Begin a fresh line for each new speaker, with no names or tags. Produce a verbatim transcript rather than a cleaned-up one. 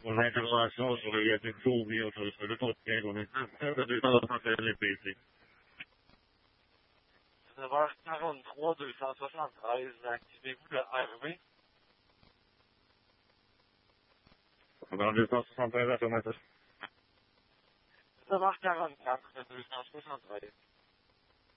aux interrogations sur le Yatik ou bien sur, sur le contenu qu'on est en train de déclencher les P C.
Réservoir quarante-trois deux cent soixante-treize, activez-vous le R V.
Dans deux cent soixante-treize affirmatif.
Réservoir quarante-quatre deux cent soixante-treize.